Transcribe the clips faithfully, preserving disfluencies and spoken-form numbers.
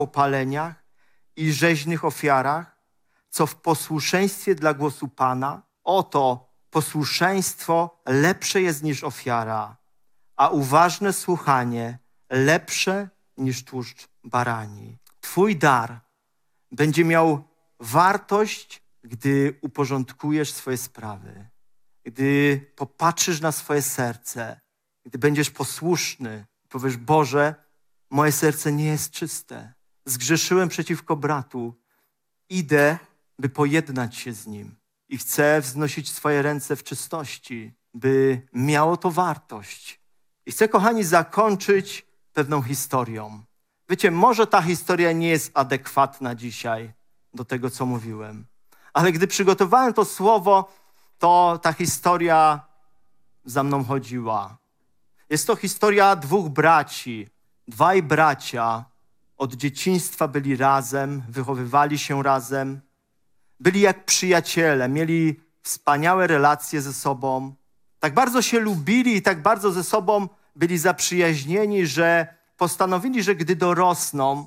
opaleniach i rzeźnych ofiarach, co w posłuszeństwie dla głosu Pana. Oto posłuszeństwo lepsze jest niż ofiara, a uważne słuchanie lepsze niż tłuszcz barani. Twój dar będzie miał wartość, gdy uporządkujesz swoje sprawy, gdy popatrzysz na swoje serce, gdy będziesz posłuszny, powiesz: Boże, moje serce nie jest czyste. Zgrzeszyłem przeciwko bratu. Idę, by pojednać się z nim. I chcę wznosić swoje ręce w czystości, by miało to wartość. I chcę, kochani, zakończyć pewną historią. Wiecie, może ta historia nie jest adekwatna dzisiaj do tego, co mówiłem. Ale gdy przygotowałem to słowo, to ta historia za mną chodziła. Jest to historia dwóch braci. Dwaj bracia od dzieciństwa byli razem, wychowywali się razem. Byli jak przyjaciele, mieli wspaniałe relacje ze sobą. Tak bardzo się lubili i tak bardzo ze sobą byli zaprzyjaźnieni, że postanowili, że gdy dorosną,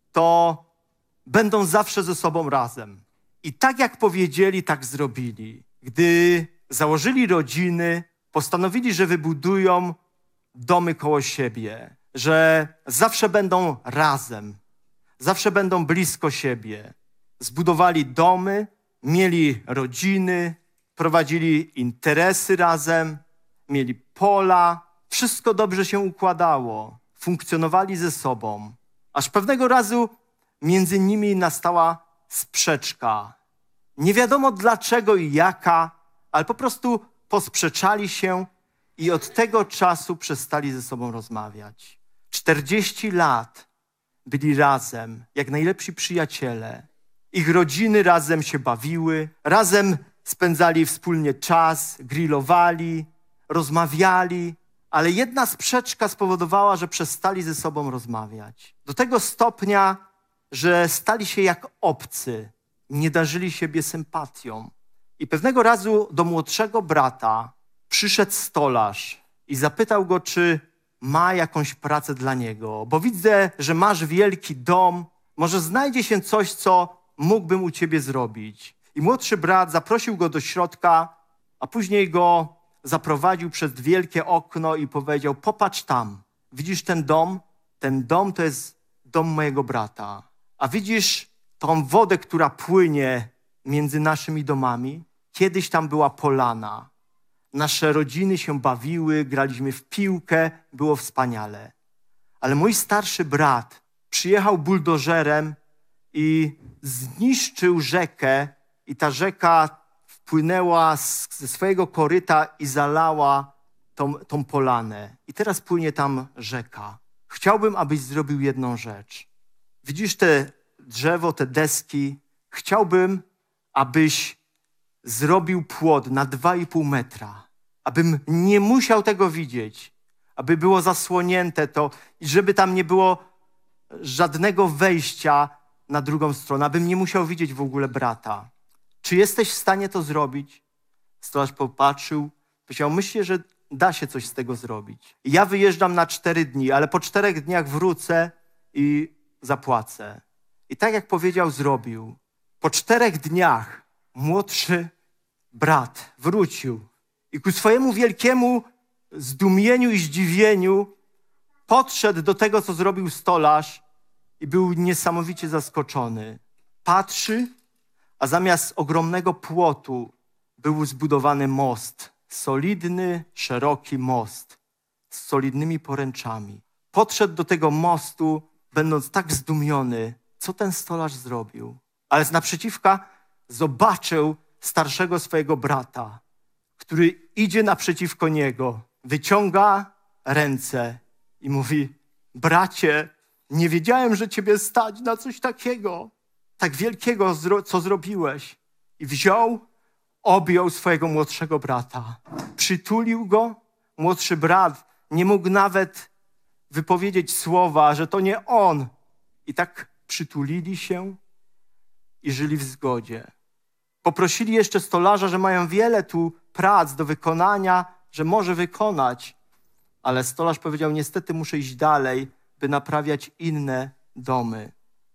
to będą zawsze ze sobą razem. I tak jak powiedzieli, tak zrobili. Gdy założyli rodziny, postanowili, że wybudują domy koło siebie, że zawsze będą razem, zawsze będą blisko siebie. Zbudowali domy, mieli rodziny, prowadzili interesy razem, mieli pola. Wszystko dobrze się układało. Funkcjonowali ze sobą. Aż pewnego razu między nimi nastała sprzeczka. Nie wiadomo dlaczego i jaka, ale po prostu posprzeczali się i od tego czasu przestali ze sobą rozmawiać. czterdzieści lat byli razem, jak najlepsi przyjaciele. Ich rodziny razem się bawiły, razem spędzali wspólnie czas, grillowali, rozmawiali, ale jedna sprzeczka spowodowała, że przestali ze sobą rozmawiać. Do tego stopnia, że stali się jak obcy, nie darzyli siebie sympatią. I pewnego razu do młodszego brata przyszedł stolarz i zapytał go, czy ma jakąś pracę dla niego, bo widzę, że masz wielki dom, może znajdzie się coś, co mógłbym u ciebie zrobić. I młodszy brat zaprosił go do środka, a później go zaprowadził przez wielkie okno i powiedział: popatrz tam, widzisz ten dom? Ten dom to jest dom mojego brata. A widzisz tą wodę, która płynie między naszymi domami? Kiedyś tam była polana. Nasze rodziny się bawiły, graliśmy w piłkę, było wspaniale. Ale mój starszy brat przyjechał buldożerem i zniszczył rzekę i ta rzeka wpłynęła z, ze swojego koryta i zalała tą, tą polanę. I teraz płynie tam rzeka. Chciałbym, abyś zrobił jedną rzecz. Widzisz te drzewo, te deski? Chciałbym, abyś zrobił płot na dwa i pół metra. Abym nie musiał tego widzieć. Aby było zasłonięte to i żeby tam nie było żadnego wejścia na drugą stronę. Abym nie musiał widzieć w ogóle brata. Czy jesteś w stanie to zrobić? Stolarz popatrzył, powiedział: myślę, że da się coś z tego zrobić. Ja wyjeżdżam na cztery dni, ale po czterech dniach wrócę i zapłacę. I tak jak powiedział, zrobił. Po czterech dniach młodszy brat wrócił i ku swojemu wielkiemu zdumieniu i zdziwieniu podszedł do tego, co zrobił stolarz i był niesamowicie zaskoczony. Patrzy, a zamiast ogromnego płotu był zbudowany most. Solidny, szeroki most z solidnymi poręczami. Podszedł do tego mostu, będąc tak zdumiony, co ten stolarz zrobił. Ale z naprzeciwka zobaczył starszego swojego brata, który idzie naprzeciwko niego, wyciąga ręce i mówi: bracie, nie wiedziałem, że ciebie stać na coś takiego, tak wielkiego, co zrobiłeś. I wziął, objął swojego młodszego brata, przytulił go. Młodszy brat nie mógł nawet wypowiedzieć słowa, że to nie on. I tak przytulili się i żyli w zgodzie. Poprosili jeszcze stolarza, że mają wiele tu prac do wykonania, że może wykonać. Ale stolarz powiedział: niestety muszę iść dalej, by naprawiać inne domy.